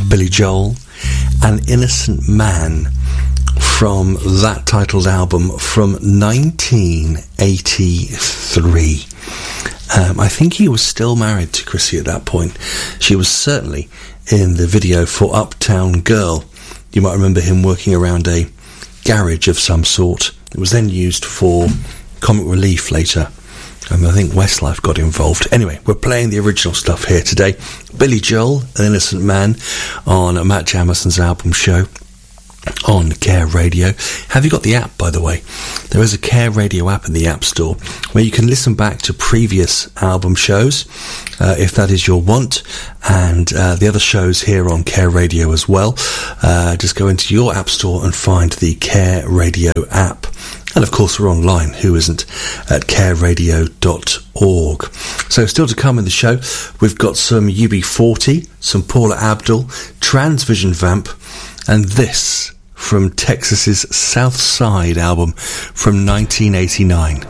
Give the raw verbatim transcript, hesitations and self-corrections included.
Billy Joel, An Innocent Man, from that titled album from nineteen eighty-three. Um, I think he was still married to Chrissie at that point. She was certainly in the video for Uptown Girl. You might remember him working around a garage of some sort. It was then used for Comic Relief later. Um, I think Westlife got involved. Anyway, we're playing the original stuff here today. Billy Joel, An Innocent Man, on Matt Jamison's album show on Care Radio. Have you got the app, by the way? There is a Care Radio app in the App Store where you can listen back to previous album shows, uh, if that is your want, and uh, the other shows here on Care Radio as well. Uh, just go into your App Store and find the Care Radio app. And of course we're online, who isn't, at care radio dot org. So still to come in the show, we've got some U B forty, some Paula Abdul, Transvision Vamp, and this from Texas's South Side album from nineteen eighty-nine.